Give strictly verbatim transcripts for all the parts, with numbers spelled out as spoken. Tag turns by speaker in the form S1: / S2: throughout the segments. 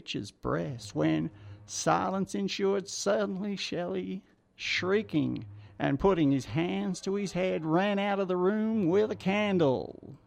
S1: witch's breast when silence ensued. Suddenly Shelley, shrieking and putting his hands to his head, ran out of the room with a candle.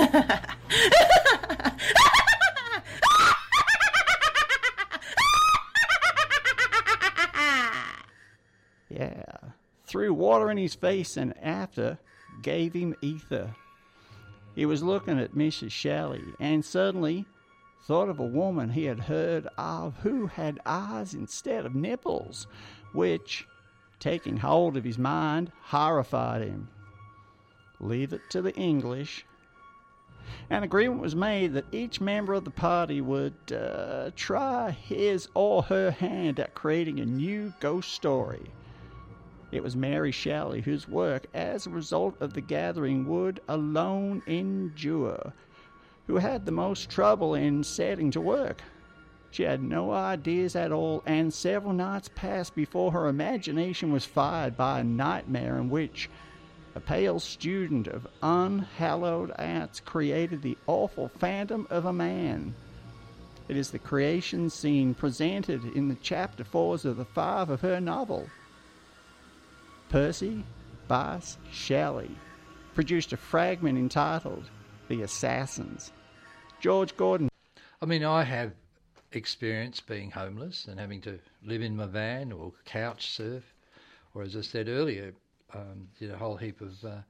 S1: Yeah, threw water in his face and after gave him ether. He was looking at Missus Shelley and suddenly thought of a woman he had heard of who had eyes instead of nipples, which, taking hold of his mind, horrified him. Leave it to the English. An agreement was made that each member of the party would uh, try his or her hand at creating a new ghost story. It was Mary Shelley whose work, as a result of the gathering, would alone endure, who had the most trouble in setting to work. She had no ideas at all, and several nights passed before her imagination was fired by a nightmare in which a pale student of unhallowed arts created the awful phantom of a man. It is the creation scene presented in the chapter fours of the five of her novel. Percy Bysshe Shelley produced a fragment entitled The Assassins. George Gordon.
S2: I mean, I have experience being homeless and having to live in my van or couch surf, or as I said earlier, um, did a whole heap of uh,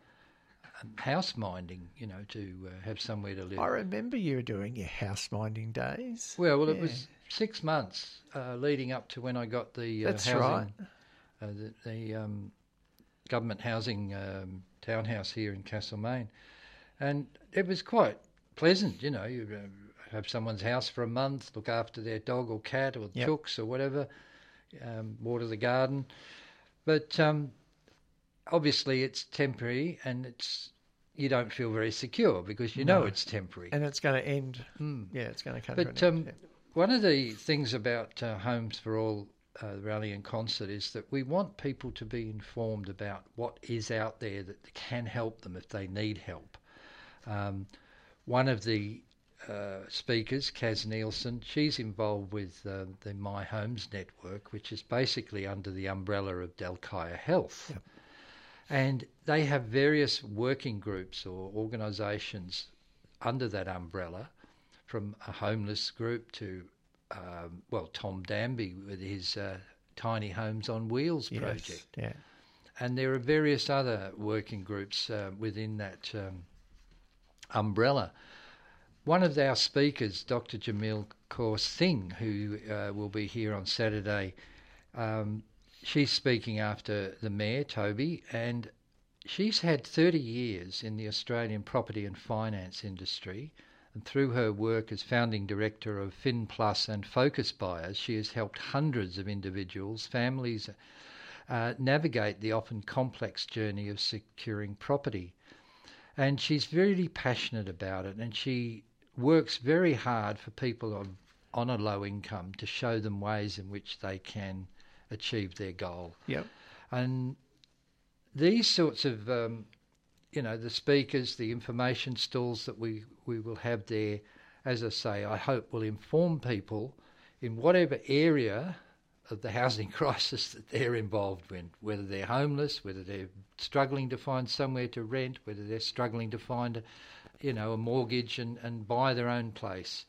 S2: house minding, you know, to uh, have somewhere to live.
S3: I remember you doing your house minding days.
S2: Well, well,
S3: yeah.
S2: It was six months uh, leading up to when I got the uh,
S3: That's
S2: housing,
S3: right.
S2: uh, the, the um, government housing um, townhouse here in Castlemaine, and it was quite pleasant, you know. You uh, have someone's house for a month, look after their dog or cat or
S3: yep.
S2: chooks or whatever, um, water the garden, but um, obviously it's temporary and it's you don't feel very secure because you
S3: no.
S2: know it's temporary.
S3: And it's going to end. Mm. Yeah, it's going to come
S2: but,
S3: to an
S2: um,
S3: end. Yeah.
S2: One of the things about uh, Homes for All uh, Rally and Concert is that we want people to be informed about what is out there that can help them if they need help. Um, one of the uh, speakers, Kaz Nielsen, she's involved with uh, the My Homes Network, which is basically under the umbrella of Dalkaya Health.
S3: Yep.
S2: And they have various working groups or organisations under that umbrella, from a homeless group to, um, well, Tom Danby with his uh, Tiny Homes on Wheels
S3: yes,
S2: project.
S3: Yeah.
S2: And there are various other working groups uh, within that um, umbrella. One of our speakers, Doctor Jamil Kaur Singh, who uh, will be here on Saturday, um, she's speaking after the Mayor, Toby, and she's had thirty years in the Australian property and finance industry, and through her work as founding director of FinPlus and Focus Buyers, she has helped hundreds of individuals, families, uh, navigate the often complex journey of securing property. And she's very passionate about it, and she works very hard for people on, on a low income to show them ways in which they can achieve their goal.
S3: Yep.
S2: And these sorts of, um, you know, the speakers, the information stalls that we, we will have there, as I say, I hope will inform people in whatever area of the housing crisis that they're involved in, whether they're homeless, whether they're struggling to find somewhere to rent, whether they're struggling to find, a, you know, a mortgage and, and buy their own place.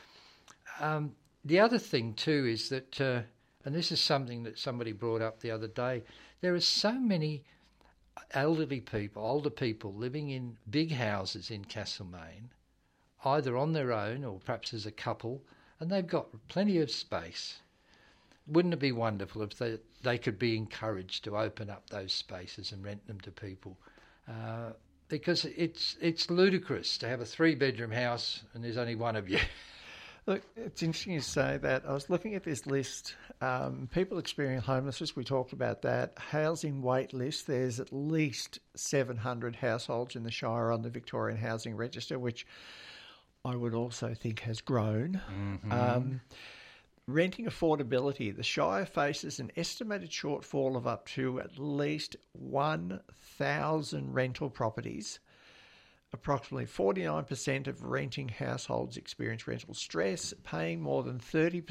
S2: Um, the other thing too is that, uh, and this is something that somebody brought up the other day, there are so many elderly people, older people living in big houses in Castlemaine, either on their own or perhaps as a couple, and they've got plenty of space. Wouldn't it be wonderful if they, they could be encouraged to open up those spaces and rent them to people? Uh, because it's it's ludicrous to have a three-bedroom house and there's only one of you.
S3: Look, it's interesting you say that. I was looking at this list. Um, people experiencing homelessness, we talked about that. Housing wait list, there's at least seven hundred households in the Shire on the Victorian Housing Register, which I would also think has grown.
S2: Mm-hmm.
S3: Um, renting affordability, the Shire faces an estimated shortfall of up to at least one thousand rental properties. Approximately forty-nine percent of renting households experience rental stress, paying more than thirty percent